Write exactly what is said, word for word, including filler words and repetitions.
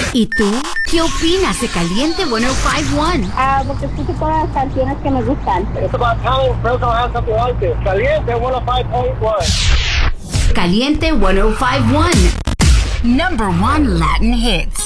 ¿Y tú? ¿Qué opinas de Caliente ciento cinco punto uno? Ah, porque escucho todas las canciones que me gustan. It's about time Fresno has something like this. Caliente ciento cinco punto uno. Caliente ciento cinco punto uno. Number one Latin hits.